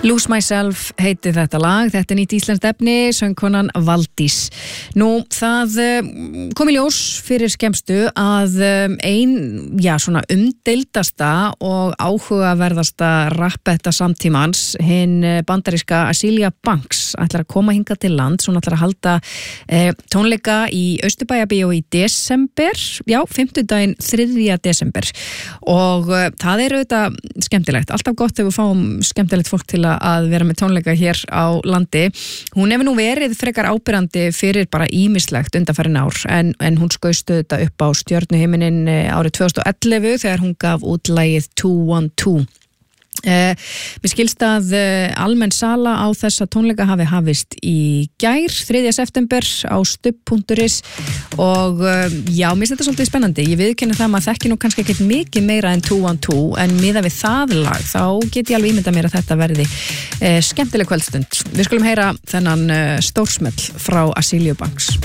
Lose Myself heiti þetta lag, þetta nýtt íslenskt efni, söngkonan Valdís. Nú, það kom í ljós fyrir skemmstu að svona umdeildasta og áhugaverðasta rappetta samtímans, hinn bandaríska Azealia Banks, ætlar að koma hingað til land, hún ætlar að halda tónleika í Austurbæjarbíó í desember, 5. 3. desember og það er auðvitað skemmtilegt, alltaf gott þegar við fáum skemmtilegt fólk til að vera með tónleika hér á landi. Hún hefur nú verið frekar ábyrrandi fyrir bara ýmislegt undanfarin ár en hún skaust þetta upp á stjörnuhiminin árið 2011 þegar hún gaf út lagið 212. Mér skilst að almenn sala á þessa tónleika hafi hafist í gær 3. september á stubb.is og mér finnst þetta svolítið spennandi. Ég viðurkenni það að maður þekki nú kannski ekkert mikið meira en 212 en miðað við það lag þá get ég alveg ímyndað mér að þetta verði skemmtileg kvöldstund. Við skulum heyra þennan stórsmell frá Azealia Banks.